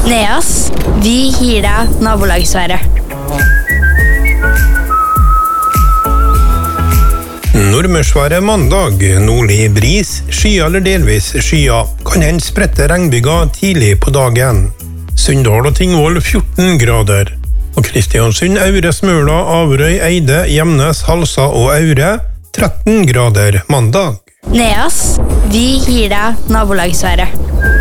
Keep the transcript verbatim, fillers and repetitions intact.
Neas, vi gir deg nabolagsværet. Nordmørsværet mandag, nordlig bris, skya eller delvis skya, kan hende sprette regnbyger tidlig på dagen. Sunndal og Tingvoll fjorten grader, og Kristiansund, Aure, Smøla, Averøy, Eide, Gjemnes, Halsa og Aure tretten grader mandag. Neas, vi gir deg nabolagsværet.